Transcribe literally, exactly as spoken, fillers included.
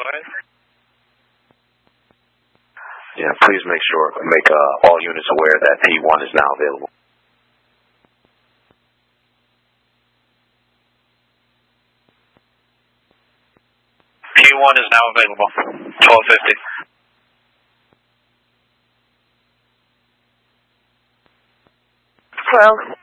ahead. Yeah, please make sure, make uh, all units aware that P one is now available. P one is now available. twelve fifty. Well,